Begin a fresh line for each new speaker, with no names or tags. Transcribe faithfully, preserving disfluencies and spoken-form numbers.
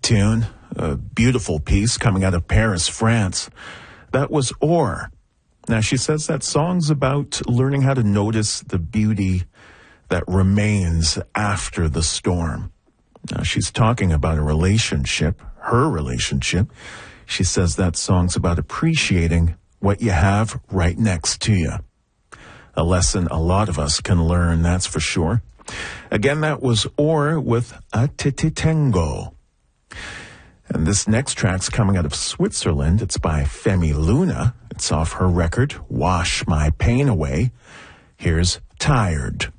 tune. A beautiful piece coming out of Paris, France. That was Or. Now, she says that song's about learning how to notice the beauty that remains after the storm. Now, she's talking about a relationship, her relationship. She says that song's about appreciating what you have right next to you. A lesson a lot of us can learn, that's for sure. Again, that was Or with A Tititengo. And this next track's coming out of Switzerland. It's by Femi Luna. It's off her record, Wash My Pain Away. Here's Tired.